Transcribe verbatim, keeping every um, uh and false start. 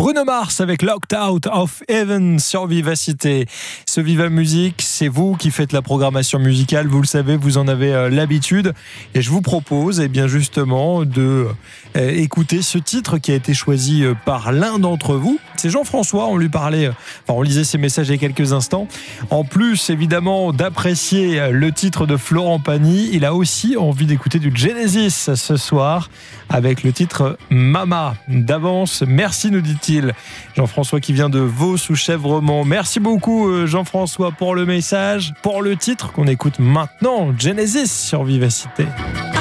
Bruno Mars avec Locked Out of Heaven sur Vivacité. Ce Viva Musique, c'est vous qui faites la programmation musicale, vous le savez, vous en avez euh, l'habitude. Et je vous propose, eh bien justement, de euh, écouter ce titre qui a été choisi euh, par l'un d'entre vous. C'est Jean-François, on lui parlait, euh, enfin on lisait ses messages il y a quelques instants. En plus, évidemment, d'apprécier le titre de Florent Pagny, il a aussi envie d'écouter du Genesis ce soir avec le titre Mama. D'avance, merci nous dit-il. Jean-François qui vient de Vaux sous Chèvremont. Merci beaucoup Jean-François pour le message, pour le titre qu'on écoute maintenant, Genesis sur Vivacité.